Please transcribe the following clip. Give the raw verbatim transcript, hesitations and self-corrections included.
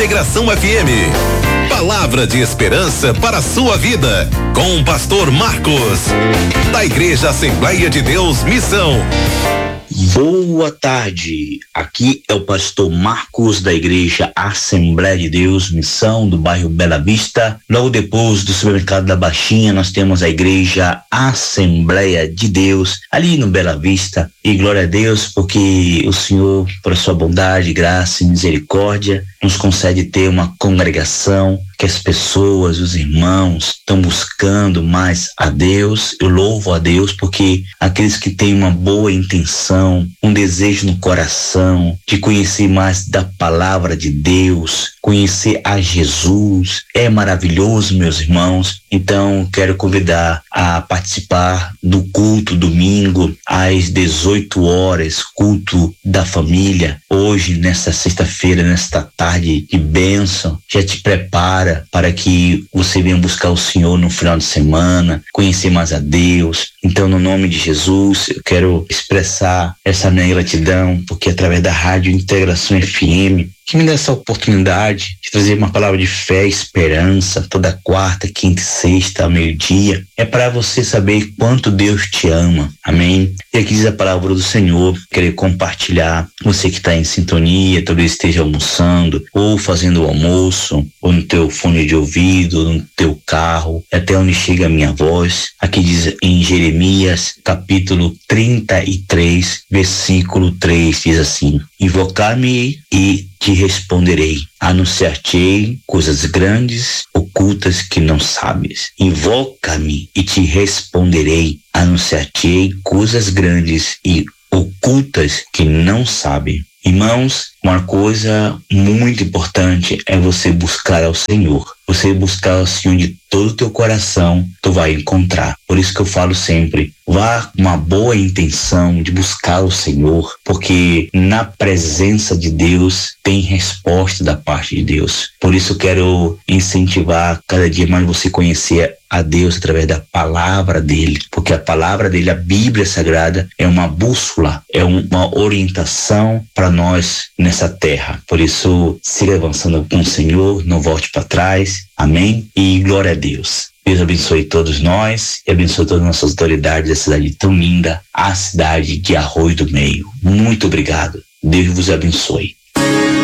Integração F M. Palavra de esperança para a sua vida, com o pastor Marcos, da Igreja Assembleia de Deus Missão. Boa tarde, aqui é o pastor Marcos da Igreja Assembleia de Deus Missão do bairro Bela Vista. Logo depois do supermercado da Baixinha nós temos a Igreja Assembleia de Deus ali no Bela Vista, e glória a Deus porque o Senhor, por sua bondade, graça e misericórdia, nos concede ter uma congregação que as pessoas, os irmãos estão buscando mais a Deus. Eu louvo a Deus porque aqueles que têm uma boa intenção, um desejo no coração de conhecer mais da palavra de Deus, conhecer a Jesus, é maravilhoso, meus irmãos. Então quero convidar a participar do culto domingo às dezoito horas, culto da família. Hoje, nesta sexta-feira, nesta tarde de bênção, já te prepara para que você venha buscar o Senhor no final de semana, conhecer mais a Deus. Então, no nome de Jesus, eu quero expressar essa minha gratidão, porque através da Rádio Integração F M, que me dá essa oportunidade de trazer uma palavra de fé e esperança toda quarta, quinta e sexta, ao meio-dia, é para você saber quanto Deus te ama. Amém? E aqui diz a palavra do Senhor, querer compartilhar, você que está em sintonia, talvez esteja almoçando, ou fazendo o almoço, ou no teu fone de ouvido, ou no teu carro, até onde chega a minha voz. Aqui diz em Jeremias, capítulo trinta e três, versículo três, diz assim: invocar-me e te responderei, anunciar-te-ei coisas grandes, ocultas que não sabes. Invoca-me e te responderei, anunciar-te-ei coisas grandes e ocultas que não sabem. Irmãos, uma coisa muito importante é você buscar ao Senhor. Você buscar ao Senhor de todo o teu coração, tu vai encontrar. Por isso que eu falo sempre, vá com uma boa intenção de buscar o Senhor, porque na presença de Deus tem resposta da parte de Deus. Por isso eu quero incentivar cada dia mais você conhecer a Deus através da palavra dele, porque a palavra dele, a Bíblia Sagrada, é uma bússola, é uma orientação para nós nessa terra. Por isso, siga avançando com o Senhor, não volte para trás. Amém? E glória a Deus. Deus abençoe todos nós e abençoe todas as nossas autoridades da cidade tão linda, a cidade de Arroio do Meio. Muito obrigado. Deus vos abençoe.